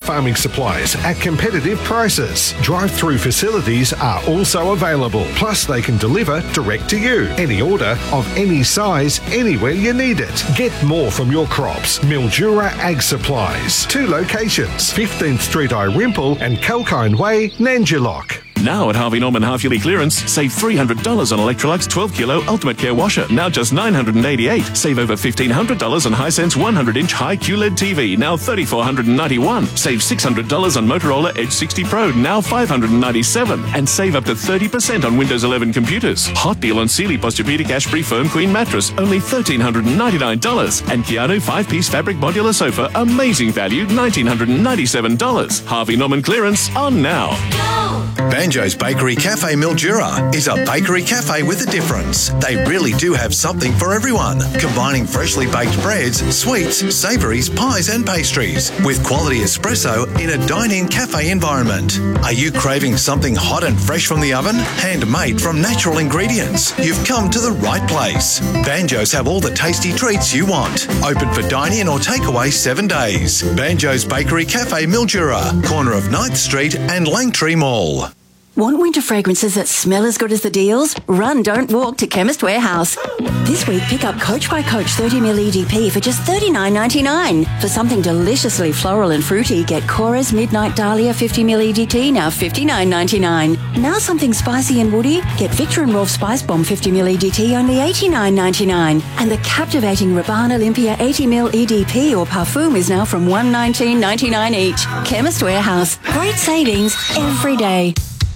farming supplies at competitive prices. Drive-through facilities are also available. Plus, they can deliver direct to you. Any order of any size, anywhere you need it. Get more from your crops. Mildura Ag Supplies. 2 locations, 15th Street, Irimple and Kalkine Way, Nangilok. Now at Harvey Norman half-yearly clearance, save $300 on Electrolux 12-kilo Ultimate Care washer, now just $988. Save over $1,500 on Hisense 100-inch high QLED TV, now $3,491. Save $600 on Motorola Edge 60 Pro, now $597. And save up to 30% on Windows 11 computers. Hot deal on Sealy Posturepedic Ashbury Firm Queen mattress, only $1,399. And Keanu 5-piece fabric modular sofa, amazing value, $1,997. Harvey Norman clearance on now. Banjo's Bakery Cafe Mildura is a bakery cafe with a difference. They really do have something for everyone, combining freshly baked breads, sweets, savouries, pies and pastries with quality espresso in a dine-in cafe environment. Are you craving something hot and fresh from the oven? Handmade from natural ingredients? You've come to the right place. Banjo's have all the tasty treats you want. Open for dine-in or takeaway 7 days. Banjo's Bakery Cafe Mildura, corner of 9th Street and Langtree Mall. Want winter fragrances that smell as good as the deals? Run, don't walk to Chemist Warehouse. This week, pick up Coach by Coach 30ml EDP for just $39.99. For something deliciously floral and fruity, get Cora's Midnight Dahlia 50ml EDT, now $59.99. Now something spicy and woody, get Victor and Rolf Spice Bomb 50ml EDT, only $89.99. And the captivating Rabanne Olympia 80ml EDP or Parfum is now from $119.99 each. Chemist Warehouse. Great savings every day.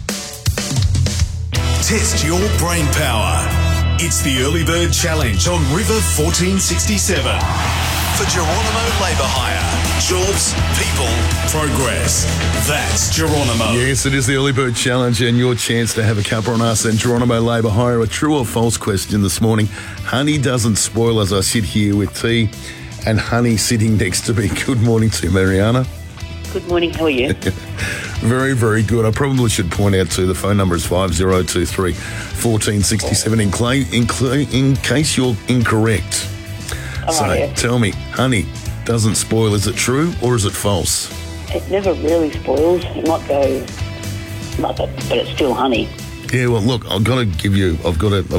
Test your brain power. It's the Early Bird Challenge on River 1467. For Geronimo Labour Hire. Jobs, people, progress. That's Geronimo. Yes, it is the Early Bird Challenge and your chance to have a cuppa on us and Geronimo Labour Hire. A true or false question this morning. Honey doesn't spoil as I sit here with tea and Honey sitting next to me. Good morning to you, Mariana. Good morning, how are you? Very, very good. I probably should point out too, the phone number is 5023 1467 in case you're incorrect. Tell me, honey doesn't spoil. Is it true or is it false? It never really spoils. It might go, but it's still honey. Yeah, well, look, I've got to give you a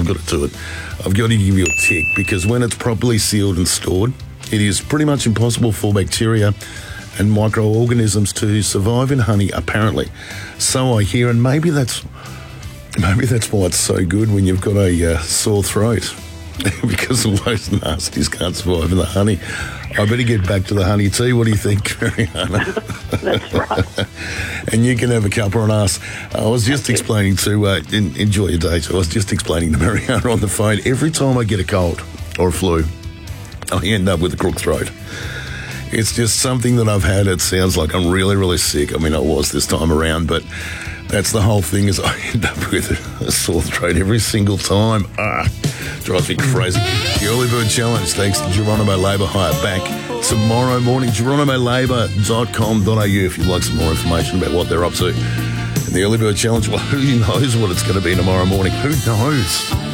tick because when it's properly sealed and stored, it is pretty much impossible for bacteria and microorganisms to survive in honey, apparently. So I hear, and maybe that's why it's so good when you've got a sore throat, because those nasties can't survive in the honey. I better get back to the honey tea. What do you think, Mariana? That's right. And you can have a cuppa on us. I was just explaining to, enjoy your day, so I was just explaining to Mariana on the phone, every time I get a cold or a flu, I end up with a crook throat. It's just something that I've had. It sounds like I'm really, really sick. I mean, I was this time around, but that's the whole thing is I end up with a sore throat every single time. Drives me crazy. The Early Bird Challenge, thanks to Geronimo Labour Hire. Back tomorrow morning, geronimolabour.com.au if you'd like some more information about what they're up to. And the Early Bird Challenge, well, who knows what it's going to be tomorrow morning? Who knows?